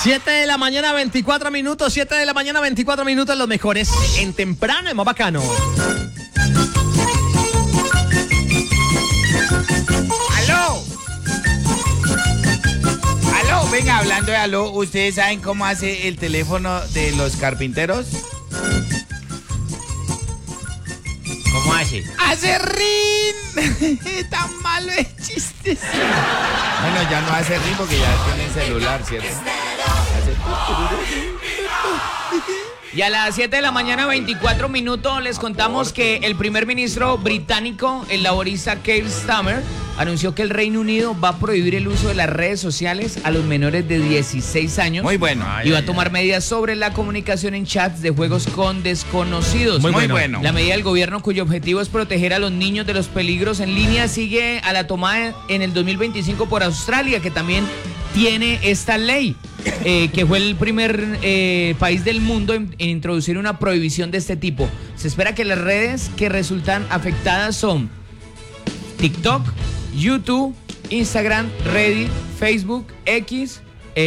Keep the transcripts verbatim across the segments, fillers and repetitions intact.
siete de la mañana, veinticuatro minutos. siete de la mañana, veinticuatro minutos. Los mejores en temprano, es más bacano. ¡Aló! ¡Aló! Venga, hablando de aló, ¿ustedes saben cómo hace el teléfono de los carpinteros? ¿Cómo hace? ¡Hace rin! Tan malo es chiste. Bueno, ya no hace rin porque ya tienen celular, ¿cierto? Hace... Y a las siete de la mañana, veinticuatro minutos, les contamos que el primer ministro británico, el laborista Keir Starmer, anunció que el Reino Unido va a prohibir el uso de las redes sociales a los menores de dieciséis años. Muy bueno. Y va a tomar medidas sobre la comunicación en chats de juegos con desconocidos. Muy, Muy bueno. La medida del gobierno, cuyo objetivo es proteger a los niños de los peligros en línea, sigue a la tomada en el dos mil veinticinco por Australia, que también tiene esta ley, eh, que fue el primer eh, país del mundo en, en introducir una prohibición de este tipo. Se espera que las redes que resultan afectadas son TikTok, YouTube, Instagram, Reddit, Facebook, X,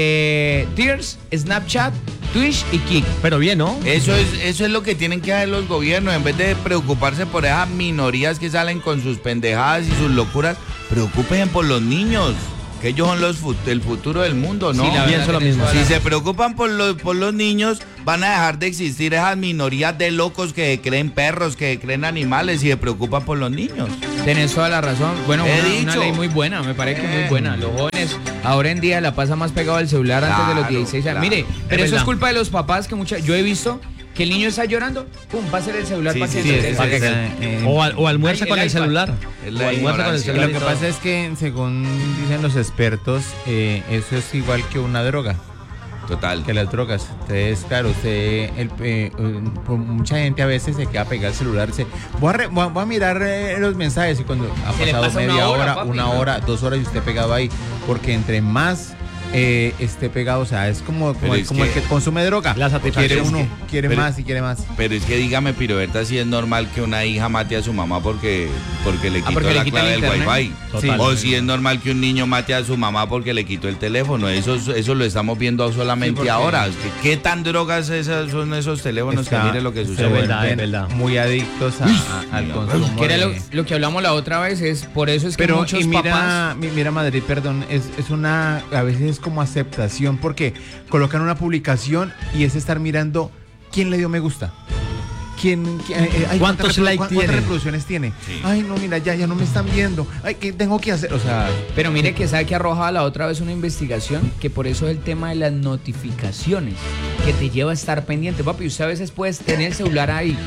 eh, Tears, Snapchat, Twitch y Kik. Pero bien, ¿no? Eso es, eso es lo que tienen que hacer los gobiernos. En vez de preocuparse por esas minorías que salen con sus pendejadas y sus locuras, preocupen por los niños, que ellos son los fut- el futuro del mundo, ¿no? Sí, la pienso lo mismo. Si se preocupan por los, por los niños, van a dejar de existir esas minorías de locos que creen perros, que creen animales y se preocupan por los niños. Tenés toda la razón. Bueno, He una, dicho. una ley muy buena, me parece que muy buena. Los jóvenes ahora en día la pasan más pegado al celular antes de los Claro, dieciséis años. claro. Mire, pero Es eso es verdad. culpa de los papás, que mucha, yo he visto que el niño está llorando, pum, pásale el celular Sí, para sí, que sí, se- sí, para sí, que- sí. Eh, O, al- o almuerza Ay, con el el iPad. celular. Es O la almuerza con el ignorancia. celular. Lo y que todo. pasa es que, según dicen los expertos, eh, eso es igual que una droga, Total. que las drogas. Entonces, claro, usted, el, eh, eh, pues, mucha gente a veces se queda pegada al celular. Dice, voy a, re- voy a, voy a mirar eh, los mensajes y cuando ha Se le pasado pasa una media hora, hora, papi. una hora, dos horas y usted pegado ahí, porque entre más eh, esté pegado, o sea, es como, como, Pero el, es como que- el que consume droga. La satisfacción Quiere es uno, que- quiere pero- más y quiere más. Pero es que dígame, Piroberta, si es normal que una hija mate a su mamá porque, porque le Ah, quitó porque le la quita clave el del internet. wifi. Total. O si es normal que un niño mate a su mamá porque le quitó el teléfono. Eso, eso lo estamos viendo solamente Sí, porque- ahora. ¿Qué, qué tan drogas esas son esos teléfonos? Está- que mire lo que se sucede. Es verdad, vuelven es verdad. muy adictos a- a- al consumo. que era lo, de- lo que hablamos la otra vez, es por eso es que Pero muchos y mira, papás... mi- mira Madrid, perdón, es, es una, a veces es como aceptación, porque colocan una publicación y es estar mirando quién le dio me gusta. ¿Quién, quién- eh, eh, ay, ¿Cuántos ¿cuántas repro- likes cuán- tiene? ¿Cuántas reproducciones tiene? Sí. Ay, no, mira, ya, ya no me están viendo. Ay, ¿qué tengo que hacer? O sea, Pero mire que sabe que arrojaba la otra vez una investigación, que por eso es el tema de las notificaciones, que te lleva a estar pendiente. Papi, usted a veces puede tener el celular ahí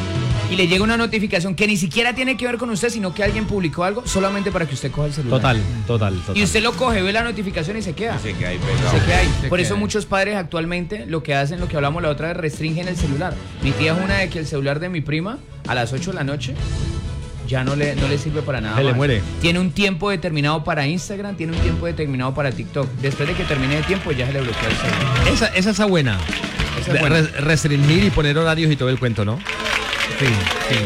y le llega una notificación que ni siquiera tiene que ver con usted, sino que alguien publicó algo solamente para que usted coja el celular. Total, total, total. Y usted lo coge, ve la notificación y se queda. Se queda ahí pegado. Se queda ahí. Se Por queda eso ahí. muchos padres actualmente lo que hacen, lo que hablamos la otra vez, restringen el celular. Mi tía es una de que el celular de mi prima a las ocho de la noche ya no le, no le sirve para nada Se le más. muere. Tiene un tiempo determinado para Instagram, tiene un tiempo determinado para TikTok. Después de que termine el tiempo ya se le bloquea el celular. Esa, esa es la buena. Esa es buena. Re- restringir y poner horarios y todo el cuento, ¿no? sí, sí.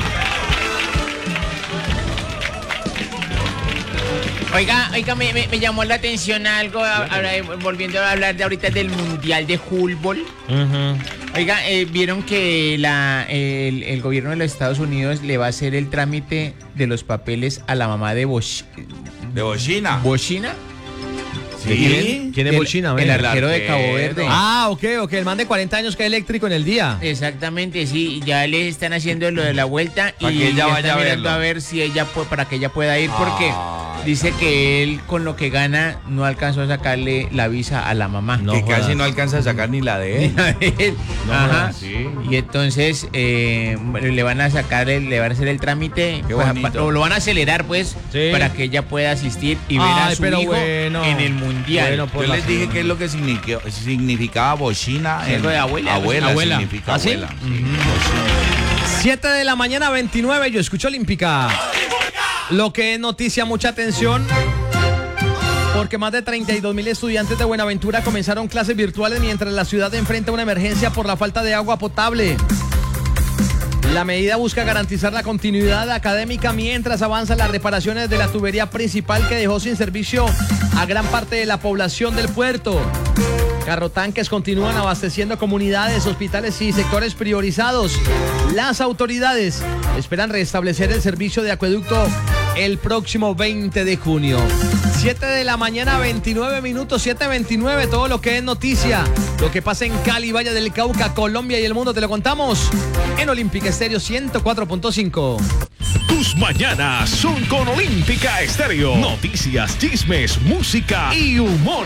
Oiga, oiga, me, me- me llamó la atención algo, a- ahora, eh, volviendo a hablar de ahorita del Mundial de Fútbol. Oiga, eh, vieron que la, el, el gobierno de los Estados Unidos le va a hacer el trámite de los papeles a la mamá de Bosch, De bocina. Boschina, Sí. ¿Quién es El- Bolchina? El Venga. arquero de Cabo arquero. Verde. Ah, ok, ok. El man de cuarenta años que es eléctrico en el día. exactamente, sí, ya le están haciendo lo de la vuelta Para y que ella ya vaya están a mirando verlo. a ver si ella puede, para que ella pueda ir, porque Ay. dice que él con lo que gana no alcanzó a sacarle la visa a la mamá. No que jodas. casi no alcanza a sacar ni la de él. No, Ajá. sí. Y entonces eh, le van a sacar, el- le van a hacer el trámite, Qué pues, bonito. pa- o lo van a acelerar pues, Sí. para que ella pueda asistir y ver a Ay, su pero hijo bueno. en el mundial. Bueno, por Yo la les dije señora. qué es lo que significa- significaba bocina. Algo de abuela, Abuela, abuela. significa ¿Ah, sí? abuela. Sí, bocina. siete de la mañana, veintinueve. Yo escucho Olímpica. Lo que es noticia, mucha atención. Porque más de treinta y dos mil estudiantes de Buenaventura comenzaron clases virtuales mientras la ciudad enfrenta una emergencia por la falta de agua potable. La medida busca garantizar la continuidad académica mientras avanzan las reparaciones de la tubería principal que dejó sin servicio a gran parte de la población del puerto. Carrotanques continúan abasteciendo comunidades, hospitales y sectores priorizados. Las autoridades esperan restablecer el servicio de acueducto el próximo veinte de junio. siete de la mañana, veintinueve minutos, siete veintinueve, todo lo que es noticia, lo que pasa en Cali, Valle del Cauca, Colombia y el mundo, te lo contamos en Olímpica Estéreo ciento cuatro punto cinco. Tus mañanas son con Olímpica Estéreo. Noticias, chismes, música y humor.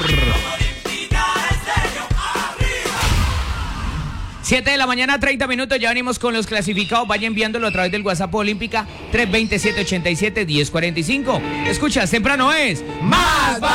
siete de la mañana, treinta minutos, ya venimos con los clasificados. Vaya enviándolo a través del WhatsApp Olímpica tres dos cero, siete ocho siete, uno cero cuatro cinco. Escucha, temprano es ¡Más